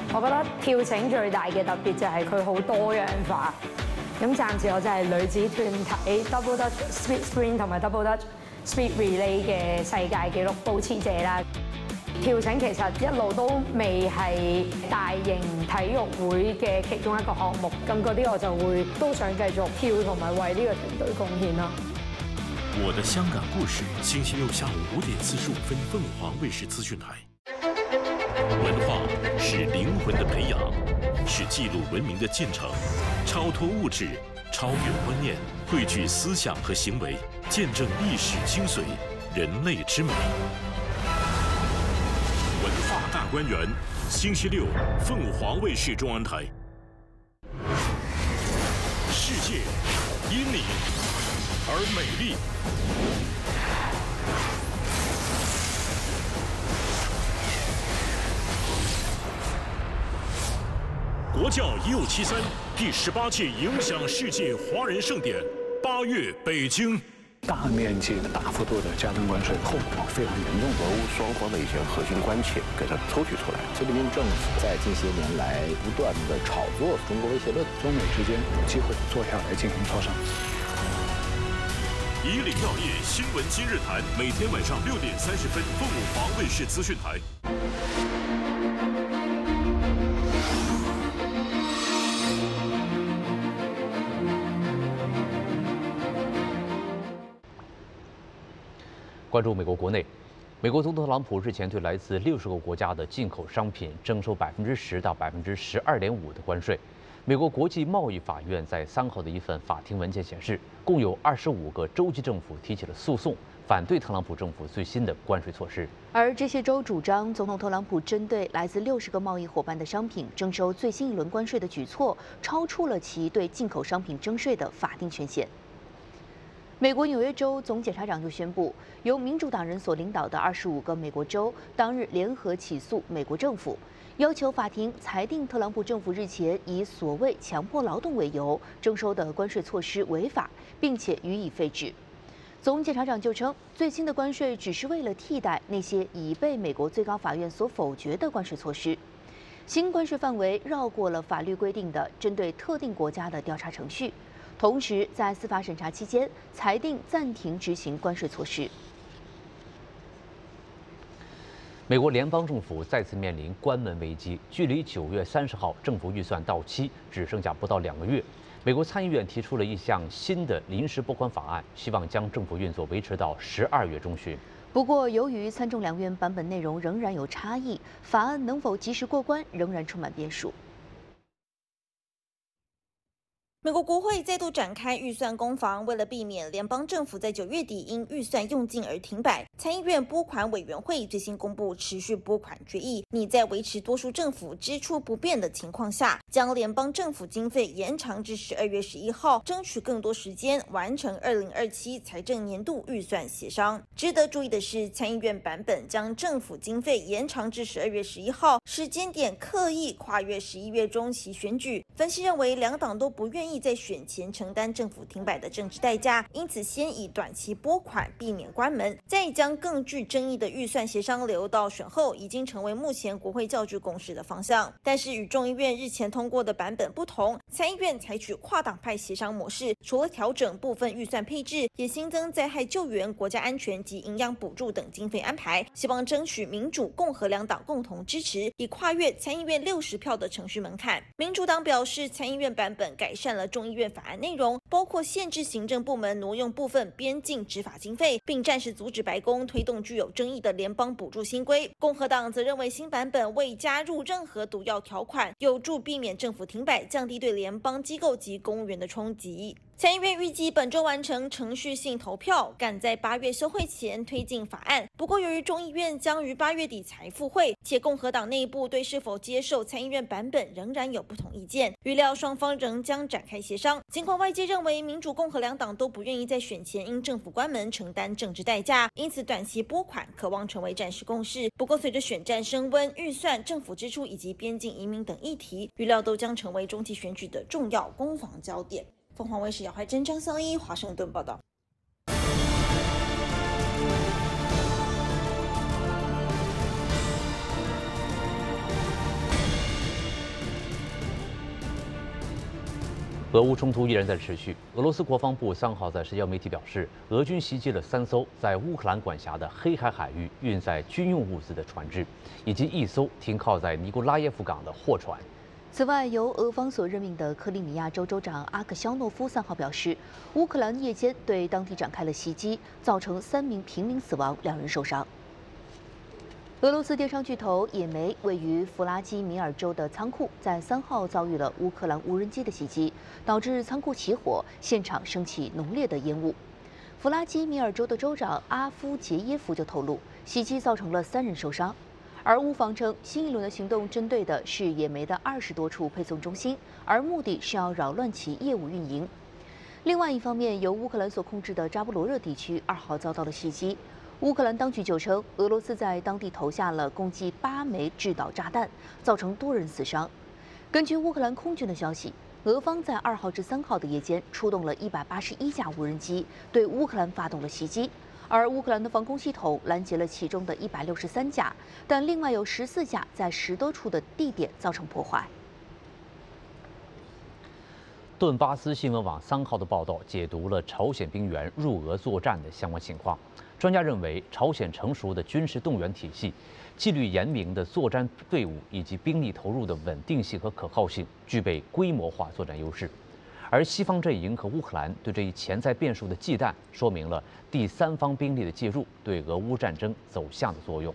我覺得跳繩最大嘅特別就係佢好多樣化。咁暫時我就係女子團體 Double Dutch Speed Sprint 同埋 Double Dutch Speed Relay 嘅世界紀錄保持者啦。跳繩其實一路都未係大型體育會嘅其中一個項目，咁嗰啲我就會都想繼續跳同埋為呢個團隊貢獻啦。 我的香港故事，星期六下午5點45分，鳳凰衛視資訊台。文化是靈魂的培養，是記錄文明的進程，超脱物質，超越觀念，匯聚思想和行為，見證歷史精髓，人類之美。文化大觀園，星期六，鳳凰衛視中文台。世界因你而美麗。國教1573第18屆影響世界華人盛典8月北京。 大面積的、大幅度的加徵關稅，後果非常嚴重。 俄烏雙方的一些核心關切給它抽取出來。菲律賓政府在近些年來不斷的炒作中國威脅論， 中美之間有機會坐下來進行磋商。 以領要業新聞今日談，每天晚上6點30分，鳳凰衛視資訊台。 关注美国国内，美国总统特朗普日前对来自60个国家的进口商品征收10%到12.5%的关税。美国国际贸易法院在3号的一份法庭文件显示，共有25个州级政府提起了诉讼，反对特朗普政府最新的关税措施。 而这些州主张，总统特朗普针对来自60个贸易伙伴的商品征收最新一轮关税的举措，超出了其对进口商品征税的法定权限。美国纽约州总检察长就宣布，由民主党人所领导的25个美国州当日联合起诉美国政府，要求法庭裁定特朗普政府日前以所谓强迫劳动为由征收的关税措施违法，并且予以废止。总检察长就称，最新的关税只是为了替代那些已被美国最高法院所否决的关税措施。新关税范围绕过了法律规定的针对特定国家的调查程序。同时，在司法审查期间，裁定暂停执行关税措施。 美国联邦政府再次面临关门危机，距离9月30号政府预算到期只剩下不到2个月。美国参议院提出了一项新的临时拨款法案，希望将政府运作维持到12月中旬。 不过，由于参众两院版本内容仍然有差异，法案能否及时过关仍然充满变数。 美国国会再度展开预算攻防，为了避免联邦政府在9月底因预算用尽而停摆，参议院拨款委员会最新公布持续拨款决议，拟在维持多数政府支出不变的情况下，将联邦政府经费延长至12月11号，争取更多时间完成2027财政年度预算协商。值得注意的是，参议院版本将政府经费延长至12月11号，时间点刻意跨越11月中期选举。分析认为，两党都不愿意在选前承担政府停摆的政治代价，因此先以短期拨款避免关门，再将更具争议的预算协商留到选后，已经成为目前国会较具共识的方向。但是与众议院日前通过的版本不同，参议院采取跨党派协商模式，除了调整部分预算配置，也新增灾害救援、国家安全及营养补助等经费安排，希望争取民主、共和两党共同支持，以跨越参议院60票的程序门槛。民主党表示，参议院版本改善了众议院法案内容，包括限制行政部门挪用部分边境执法经费，并暂时阻止白宫推动具有争议的联邦补助新规。共和党则认为新版本未加入任何毒药条款，有助避免政府停摆，降低对联邦机构及公务员的冲击。参议院预计本周完成程序性投票，赶在8月休会前推进法案。不过，由于众议院将于8月底才复会，且共和党内部对是否接受参议院版本仍然有不同意见，预料双方仍将展开协商。尽管外界认为民主、共和两党都不愿意在选前因政府关门承担政治代价，因此短期拨款可望成为暂时共识。不过，随着选战升温，预算、政府支出以及边境移民等议题，预料都将成为中期选举的重要攻防焦点。凤凰卫视姚怀珍、张孝一华盛顿报道。 俄乌冲突依然在持续。俄罗斯国防部3号在社交媒体表示，俄军袭击了3艘在乌克兰管辖的黑海海域运载军用物资的船只，以及1艘停靠在尼古拉耶夫港的货船。 此外，由俄方所任命的克里米亚州州长阿克肖诺夫3号表示，乌克兰夜间对当地展开了袭击，造成3名平民死亡，2人受伤。俄罗斯电商巨头野莓位于弗拉基米尔州的仓库在3号遭遇了乌克兰无人机的袭击，导致仓库起火，现场升起浓烈的烟雾。弗拉基米尔州的州长阿夫杰耶夫就透露，袭击造成了3人受伤。而乌方称，新一轮的行动针对的是野莓的20多处配送中心，而目的是要扰乱其业务运营。另外一方面，由乌克兰所控制的扎波罗热地区2号遭到了袭击。乌克兰当局就称，俄罗斯在当地投下了共计8枚制导炸弹，造成多人死伤。根据乌克兰空军的消息，俄方在2号至3号的夜间出动了181架无人机，对乌克兰发动了袭击。而乌克兰的防空系统拦截了其中的163架，但另外有14架在10多处的地点造成破坏。 顿巴斯新闻网3号的报道解读了朝鲜兵员入俄作战的相关情况。专家认为，朝鲜成熟的军事动员体系、纪律严明的作战队伍以及兵力投入的稳定性和可靠性，具备规模化作战优势。而西方阵营和乌克兰对这一潜在变数的忌惮，说明了第三方兵力的介入对俄乌战争走向的作用。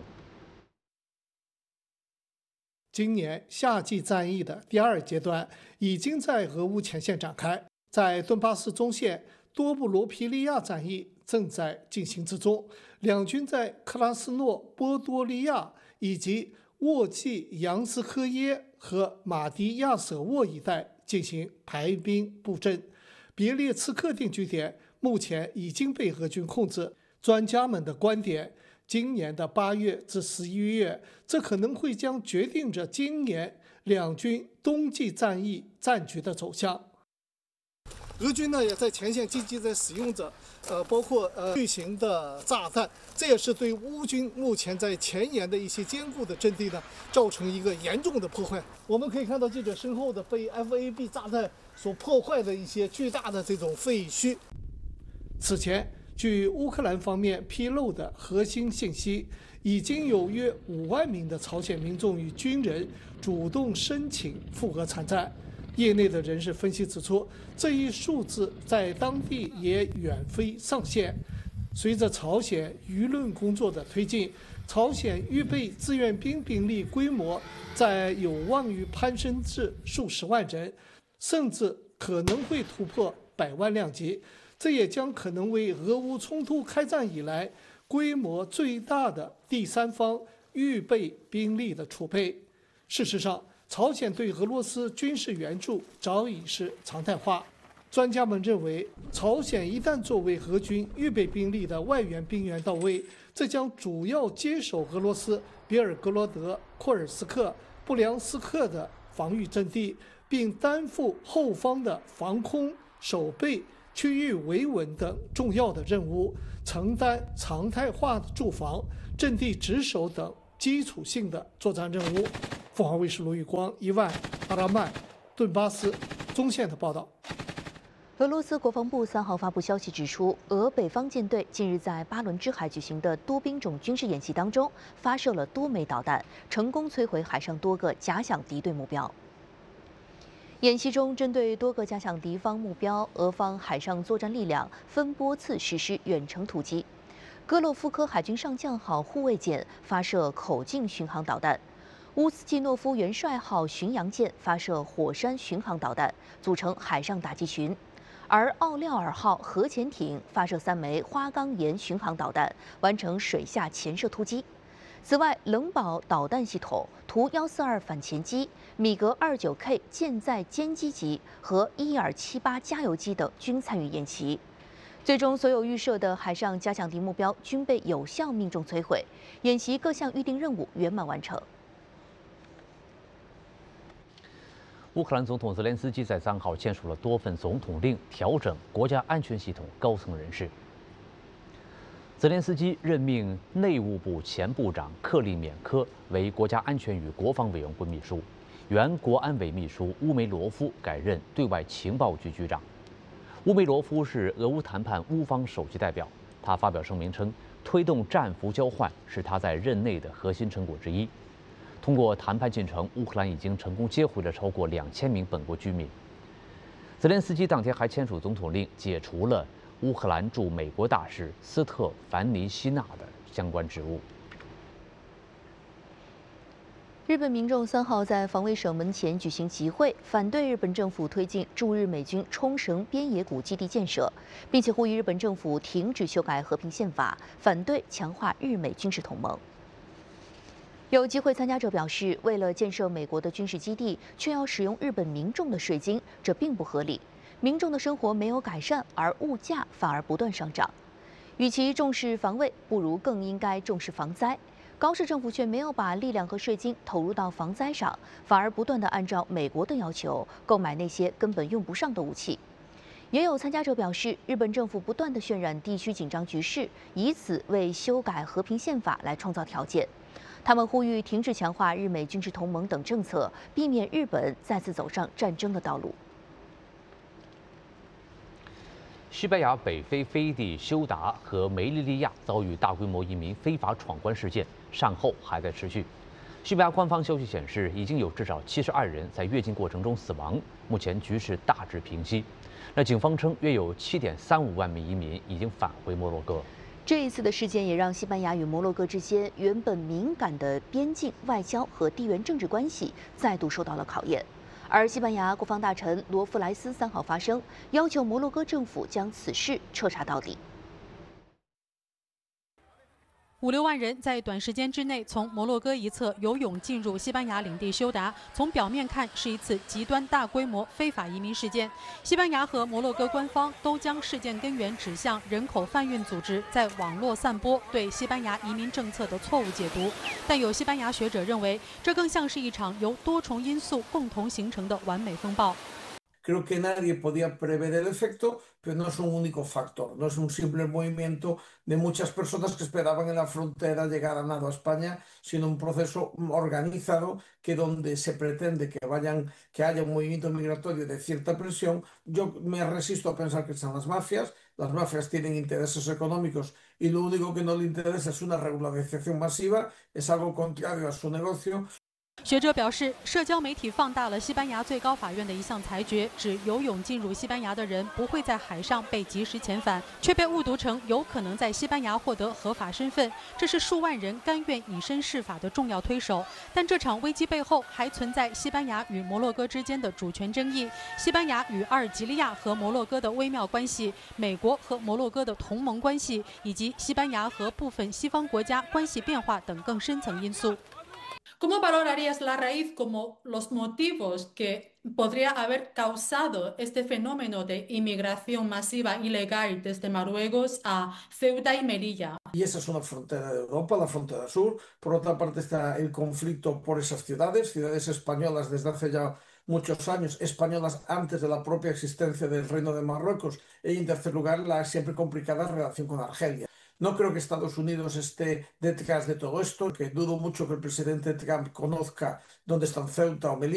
今年夏季战役的第2阶段已经在俄乌前线展开，在顿巴斯中线多布罗皮利亚战役正在进行之中，两军在克拉斯诺波多利亚以及沃季扬斯科耶和马迪亚舍沃一带进行排兵布阵。别列茨克定居点目前已经被俄军控制。专家们的观点，今年的8月至11月，这可能会将决定着今年两军冬季战役战局的走向。俄军呢也在前线积极在使用着包括巨型的炸弹，这也是对乌军目前在前沿的一些坚固的阵地呢造成一个严重的破坏。我们可以看到记者身后的被 FAB 炸弹所破坏的一些巨大的这种废墟。此前，据乌克兰方面披露的核心信息，已经有约5万名的朝鲜民众与军人主动申请赴俄参战。业内的人士分析指出，这一数字在当地也远非上限。随着朝鲜舆论工作的推进，朝鲜预备志愿兵兵力规模在有望于攀升至数十万人，甚至可能会突破100万量级。这也将可能为俄乌冲突开战以来规模最大的第三方预备兵力的储备。事实上，朝鲜对俄罗斯军事援助早已是常态化。专家们认为，朝鲜一旦作为俄军预备兵力的外援兵员到位，这将主要接手俄罗斯别尔格罗德、库尔斯克、布良斯克的防御阵地，并担负后方的防空、守备、区域维稳等重要的任务，承担常态化的驻防、阵地值守等基础性的作战任务。凤凰卫视罗宇光、伊万、阿拉曼、顿巴斯中线的报道。 俄罗斯国防部3号发布消息指出，俄北方舰队近日在巴伦支海举行的多兵种军事演习当中，发射了多枚导弹，成功摧毁海上多个假想敌对目标。演习中，针对多个假想敌方目标，俄方海上作战力量分波次实施远程突击。戈洛夫科海军上将号护卫舰发射口径巡航导弹，乌斯季诺夫元帅号巡洋舰发射火山巡航导弹，组成海上打击群；而奥廖尔号核潜艇发射3枚花岗岩巡航导弹，完成水下潜射突击。此外，冷堡导弹系统、图142反潜机、米格29K 舰载歼击机和伊尔78加油机等均参与演习。最终，所有预设的海上假想敌目标均被有效命中摧毁，演习各项预定任务圆满完成。 乌克兰总统泽连斯基在3号签署了多份总统令，调整国家安全系统高层人事。泽连斯基任命内务部前部长克利缅科为国家安全与国防委员会秘书， 原国安委秘书乌梅罗夫改任对外情报局局长。乌梅罗夫是俄乌谈判乌方首席代表，他发表声明称，推动战俘交换是他在任内的核心成果之一。通过谈判进程，乌克兰已经成功接回了超过2000名本国居民。泽连斯基当天还签署总统令，解除了乌克兰驻美国大使斯特凡尼希纳的相关职务。 日本民众3号在防卫省门前举行集会，反对日本政府推进驻日美军冲绳边野古基地建设，并且呼吁日本政府停止修改和平宪法，反对强化日美军事同盟。有集会参加者表示，为了建设美国的军事基地，却要使用日本民众的税金，这并不合理。民众的生活没有改善，而物价反而不断上涨。与其重视防卫，不如更应该重视防灾。高市政府却没有把力量和税金投入到防灾上，反而不断地按照美国的要求购买那些根本用不上的武器。也有参加者表示，日本政府不断地渲染地区紧张局势，以此为修改和平宪法来创造条件。他们呼吁停止强化日美军事同盟等政策，避免日本再次走上战争的道路。 西班牙北非飞地休达和梅利利亚遭遇大规模移民非法闯关事件，善后还在持续。西班牙官方消息显示，已经有至少72人在越境过程中死亡，目前局势大致平息。那警方称，约有7.35万名移民已经返回摩洛哥。 这一次的事件也让西班牙与摩洛哥之间原本敏感的边境、外交和地缘政治关系再度受到了考验。而西班牙国防大臣罗夫莱斯3号发声，要求摩洛哥政府将此事彻查到底。 5、6万人在短时间之内从摩洛哥一侧游泳进入西班牙领地休达，从表面看是一次极端大规模非法移民事件。西班牙和摩洛哥官方都将事件根源指向人口贩运组织在网络散播对西班牙移民政策的错误解读，但有西班牙学者认为，这更像是一场由多重因素共同形成的完美风暴。 Creo que nadie podía prever el efecto, pero no es un único factor, no es un simple movimiento de muchas personas que esperaban en la frontera llegar a nado a España, sino un proceso organizado que donde se pretende que haya un movimiento migratorio de cierta presión. Yo me resisto a pensar que son las mafias tienen intereses económicos y lo único que no le interesa es una regularización masiva, es algo contrario a su negocio. 学者表示，社交媒体放大了西班牙最高法院的一项裁决，指游泳进入西班牙的人不会在海上被及时遣返，却被误读成有可能在西班牙获得合法身份。这是数万人甘愿以身试法的重要推手。但这场危机背后还存在西班牙与摩洛哥之间的主权争议、西班牙与阿尔及利亚和摩洛哥的微妙关系、美国和摩洛哥的同盟关系，以及西班牙和部分西方国家关系变化等更深层因素。 ¿Cómo valorarías la raíz como los motivos que podría haber causado este fenómeno de inmigración masiva ilegal desde Marruecos a Ceuta y Melilla? Y esa es una frontera de Europa, la frontera sur. Por otra parte está el conflicto por esas ciudades españolas desde hace ya muchos años, españolas antes de la propia existencia del Reino de Marruecos. Y en tercer lugar, la siempre complicada relación con Argelia. No creo que Estados Unidos esté detrás de todo esto, que dudo mucho que el presidente Trump conozca dónde están Ceuta o Melilla.